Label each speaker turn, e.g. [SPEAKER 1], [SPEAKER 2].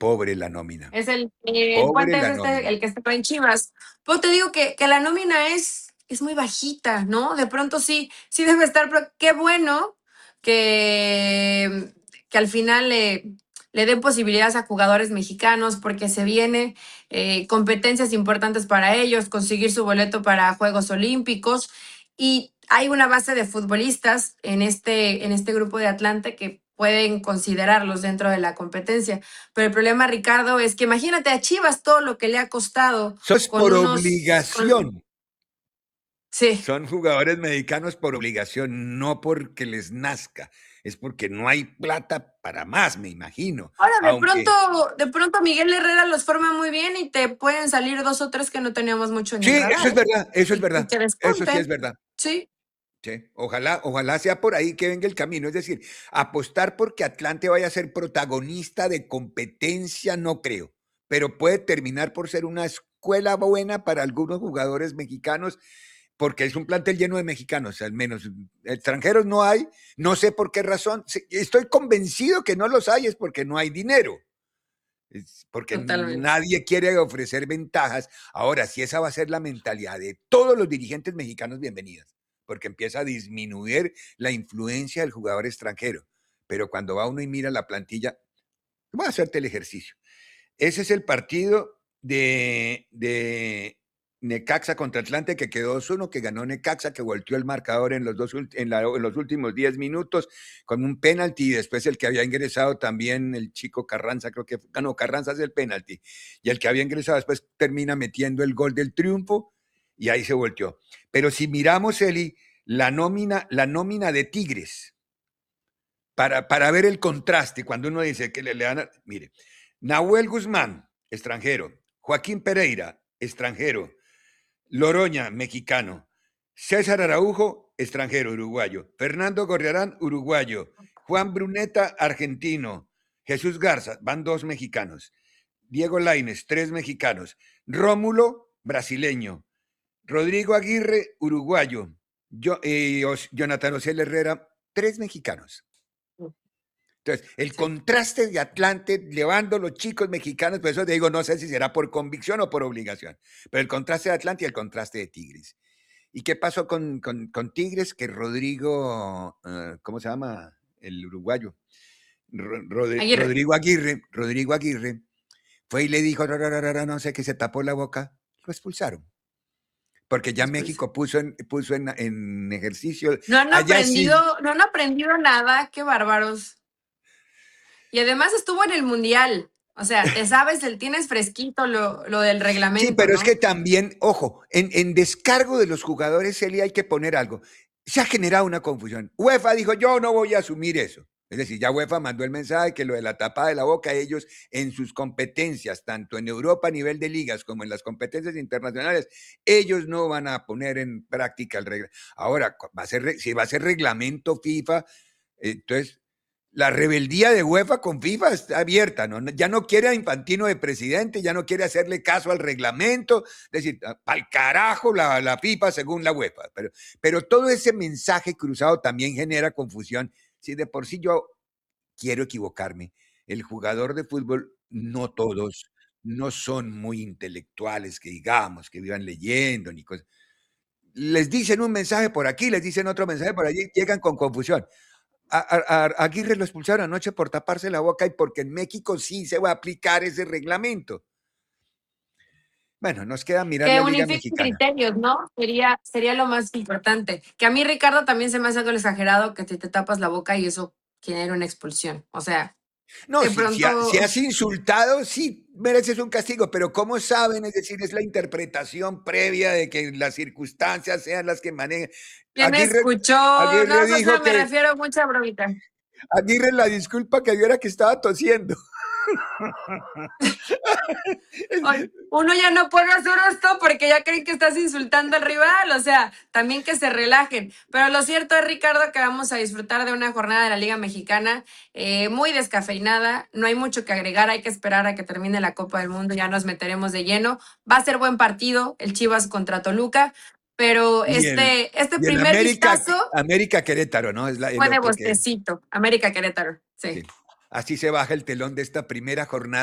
[SPEAKER 1] pobre la nómina.
[SPEAKER 2] Es el
[SPEAKER 1] Pobre
[SPEAKER 2] Puente es
[SPEAKER 1] la nómina.
[SPEAKER 2] el que está en Chivas. Pues te digo que la nómina es muy bajita, ¿no? De pronto sí debe estar, pero qué bueno que, que al final le den posibilidades a jugadores mexicanos porque se viene competencias importantes para ellos, conseguir su boleto para Juegos Olímpicos y hay una base de futbolistas en este grupo de Atlante que pueden considerarlos dentro de la competencia. Pero el problema, Ricardo, es que imagínate a Chivas todo lo que le ha costado
[SPEAKER 1] Eso es
[SPEAKER 2] con
[SPEAKER 1] por
[SPEAKER 2] unos...
[SPEAKER 1] obligación.
[SPEAKER 2] Sí.
[SPEAKER 1] Son jugadores mexicanos por obligación, no porque les nazca. Es porque no hay plata para más, me imagino.
[SPEAKER 2] Ahora,
[SPEAKER 1] Aunque
[SPEAKER 2] de pronto Miguel Herrera los forma muy bien y te pueden salir 2 o 3 que no teníamos mucho en
[SPEAKER 1] sí,
[SPEAKER 2] el
[SPEAKER 1] eso es
[SPEAKER 2] radar.
[SPEAKER 1] verdad, eso es
[SPEAKER 2] Y
[SPEAKER 1] verdad.
[SPEAKER 2] que
[SPEAKER 1] Eso sí es
[SPEAKER 2] despunten.
[SPEAKER 1] verdad.
[SPEAKER 2] Sí.
[SPEAKER 1] Sí, ojalá sea por ahí que venga el camino. Es decir, apostar porque Atlante vaya a ser protagonista de competencia, no creo, pero puede terminar por ser una escuela buena para algunos jugadores mexicanos, porque es un plantel lleno de mexicanos, al menos extranjeros no hay, no sé por qué razón. Estoy convencido que no los hay, es porque no hay dinero. Es porque
[SPEAKER 2] Totalmente.
[SPEAKER 1] nadie quiere ofrecer ventajas. Ahora, si esa va a ser la mentalidad de todos los dirigentes mexicanos, bienvenidas, porque empieza a disminuir la influencia del jugador extranjero. Pero cuando va uno y mira la plantilla, voy a hacerte el ejercicio. Ese es el partido de Necaxa contra Atlante, que quedó 2-1, que ganó Necaxa, que volteó el marcador en los últimos 10 minutos con un penalti, y después el que había ingresado también, el chico Carranza, creo que ganó Carranza es el penalti, y el que había ingresado después termina metiendo el gol del triunfo, y ahí se volteó. Pero si miramos, Eli, la nómina de Tigres, para ver el contraste, cuando uno dice que le dan, mire, Nahuel Guzmán, extranjero, Joaquín Pereira, extranjero, Loroña, mexicano, César Araujo, extranjero, uruguayo, Fernando Gorriarán, uruguayo, Juan Bruneta, argentino, Jesús Garza, van 2 mexicanos, Diego Lainez, 3 mexicanos, Rómulo, brasileño, Rodrigo Aguirre, uruguayo, Jonathan Ociel Herrera, 3 mexicanos. Entonces, el contraste de Atlante llevando a los chicos mexicanos, por eso te digo, no sé si será por convicción o por obligación, pero el contraste de Atlante y el contraste de Tigres. ¿Y qué pasó con Tigres? Que Rodrigo, ¿cómo se llama? El uruguayo.
[SPEAKER 2] Aguirre.
[SPEAKER 1] Rodrigo Aguirre, fue y le dijo, no sé, que se tapó la boca, lo expulsaron. Porque ya
[SPEAKER 2] Después.
[SPEAKER 1] México puso en ejercicio,
[SPEAKER 2] No han
[SPEAKER 1] allá
[SPEAKER 2] aprendido,
[SPEAKER 1] sí.
[SPEAKER 2] no han aprendido nada, qué bárbaros. Y además estuvo en el Mundial. O sea, te sabes, tienes fresquito lo del
[SPEAKER 1] Sí,
[SPEAKER 2] reglamento,
[SPEAKER 1] pero es que
[SPEAKER 2] ¿no?
[SPEAKER 1] también, ojo, en descargo de los jugadores, Eli, hay que poner algo. Se ha generado una confusión. UEFA dijo, yo no voy a asumir eso. Es decir, ya UEFA mandó el mensaje que lo de la tapada de la boca, ellos en sus competencias, tanto en Europa a nivel de ligas como en las competencias internacionales, ellos no van a poner en práctica el reglamento. Ahora, si va a ser reglamento FIFA, entonces la rebeldía de UEFA con FIFA está abierta, ¿no? Ya no quiere a Infantino de presidente, ya no quiere hacerle caso al reglamento, es decir, al carajo la FIFA según la UEFA. Pero todo ese mensaje cruzado también genera confusión. Si de por sí yo quiero equivocarme, el jugador de fútbol, no todos, no son muy intelectuales, que digamos, que vivan leyendo ni cosas. Les dicen un mensaje por aquí, les dicen otro mensaje por allí, llegan con confusión. A Aguirre lo expulsaron anoche por taparse la boca y porque en México sí se va a aplicar ese reglamento. Bueno, nos queda mirar
[SPEAKER 2] Que
[SPEAKER 1] la Liga
[SPEAKER 2] unifiquen
[SPEAKER 1] Mexicana.
[SPEAKER 2] criterios, ¿no? Sería lo más importante. Que a mí, Ricardo, también se me hace algo exagerado que te tapas la boca y eso genera una expulsión. O sea,
[SPEAKER 1] No,
[SPEAKER 2] de
[SPEAKER 1] si
[SPEAKER 2] pronto,
[SPEAKER 1] has insultado, sí mereces un castigo, pero ¿cómo saben? Es decir, es la interpretación previa de que las circunstancias sean las que manejen.
[SPEAKER 2] ¿quién escuchó? No,
[SPEAKER 1] Aguirre
[SPEAKER 2] o sea,
[SPEAKER 1] dijo
[SPEAKER 2] me
[SPEAKER 1] que
[SPEAKER 2] refiero a mucha bromita.
[SPEAKER 1] Aguirre la disculpa que dio era que estaba tosiendo.
[SPEAKER 2] Ay, uno ya no puede hacer esto porque ya creen que estás insultando al rival, o sea, también que se relajen. Pero lo cierto es, Ricardo, que vamos a disfrutar de una jornada de la Liga Mexicana muy descafeinada, no hay mucho que agregar, hay que esperar a que termine la Copa del Mundo, ya nos meteremos de lleno. Va a ser buen partido, el Chivas contra Toluca, pero
[SPEAKER 1] y
[SPEAKER 2] este
[SPEAKER 1] y el
[SPEAKER 2] primer vistazo
[SPEAKER 1] América Querétaro, ¿no? Es el
[SPEAKER 2] fue de
[SPEAKER 1] otro que
[SPEAKER 2] bostecito, América Querétaro,
[SPEAKER 1] sí.
[SPEAKER 2] sí.
[SPEAKER 1] Así se baja el telón de esta primera jornada.